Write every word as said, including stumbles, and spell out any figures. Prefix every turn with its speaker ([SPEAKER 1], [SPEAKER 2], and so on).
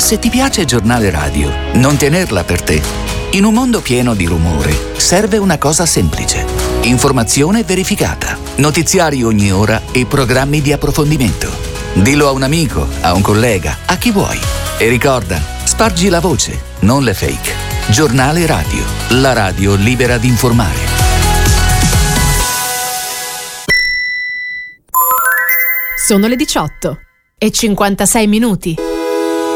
[SPEAKER 1] Se ti piace Giornale Radio, non tenerla per te. In un mondo pieno di rumore, serve una cosa semplice. Informazione verificata, notiziari ogni ora e programmi di approfondimento. Dillo a un amico, a un collega, a chi vuoi. E ricorda, spargi la voce, non le fake. Giornale Radio, la radio libera di informare.
[SPEAKER 2] Sono le diciotto e cinquantasei minuti.